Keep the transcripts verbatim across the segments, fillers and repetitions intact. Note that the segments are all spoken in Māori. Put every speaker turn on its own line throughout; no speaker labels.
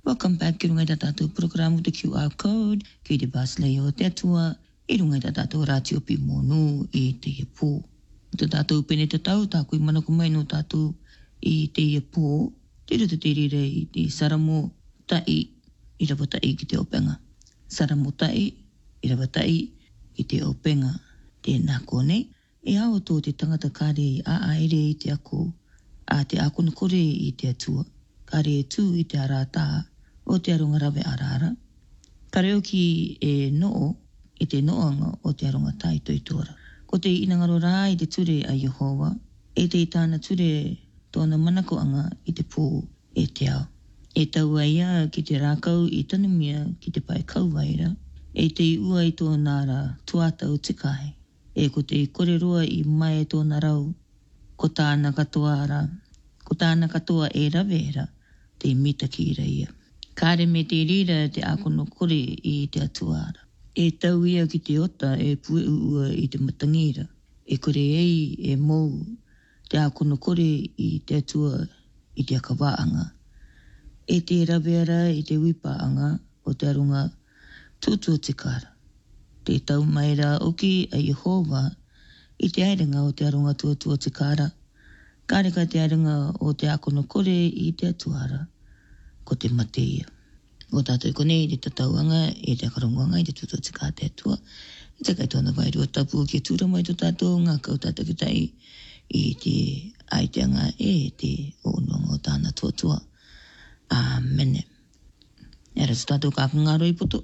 Welcome back ki rungai tātou programu te Q R code ki te Basley o te atua i rungai tātou ratio pi monu i te ia pō. Te tātou pene te tau tā kui mana kumai no tātou i te ia pō te ruta te rire i te saramo tai i rawa tai ki te openga. Saramo tai i rawa tai i te openga tēnā kōnei. E hao tō te tangata kāre i a aere i te ako a te ako na kore i te atua. Kāre e tū i te arata o te aronga rawe arara. Kareo ki e noo i te noanga o te aronga tai toitora. Ko te inangaro rā i te ture a Yehova, e te tāna ture tōna manakoanga i te pō e te ao. E tau aia ki te rākau i tanumia ki te pai kauwaira, e te ua i tō nāra tuatau tikahe. E ko te koreroa i mai tōna rau, ko tāna katoa ara, ko tāna katoa e rawera, te mita ki reia. Kāre me te rira te akono kore i te atuara. E tau ia ki te ota e pue ua i te matangira. E kore ei e mou te akono kore i te atua i te akawaanga. E te raweara i te wipaanga o te arunga tūtua te kara. Te tau maira oki a Yehova i te airinga o te arunga tūtua te kara. Kāreka te airinga o te akono kore i te atuara. Ko te mateia. O tātou konei te tatauanga e te akarongoanga i te tuto te kā te atua. I te kai tōna vai rua tapu ki tūra mai tō tātou ngā kau tātou ki tai i te aiteanga e te onoanga o tāna tuatua. Āmene. E rato tātou kā ngāro i poto.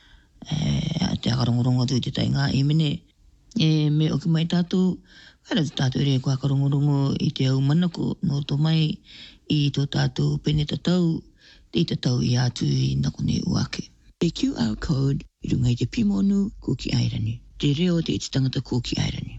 E te akarongorongo tū i te tai ngā e mene. E me oki mai tātou. E rato tātou re kua akarongorongo i te au manako no tō mai i tō tātou pene tatau. Te tatau i atu i nakone uake. Te Q R code i rungai te pimonu ko ki airani. Te reo te iti tangata ko ki airani.